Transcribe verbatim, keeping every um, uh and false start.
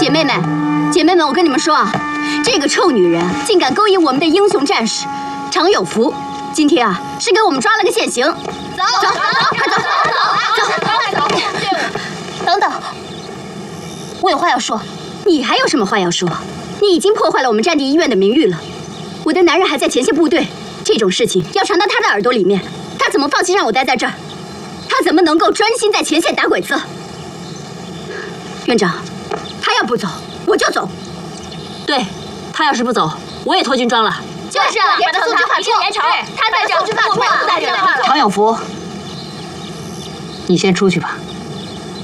姐妹们，姐妹们，我跟你们说啊，这个臭女人竟敢勾引我们的英雄战士常有福，今天啊是给我们抓了个现行。走走走，快走走走走！等等，我有话要说。你还有什么话要说？你已经破坏了我们战地医院的名誉了。我的男人还在前线部队，这种事情要传到他的耳朵里面，他怎么放心让我待在这儿？他怎么能够专心在前线打鬼子？院长，他要不走，我就走。对，他要是不走，我也脱军装了。 就是啊，把他送去法处，严惩。他在这，我们不在这了。 常有福，你先出去吧。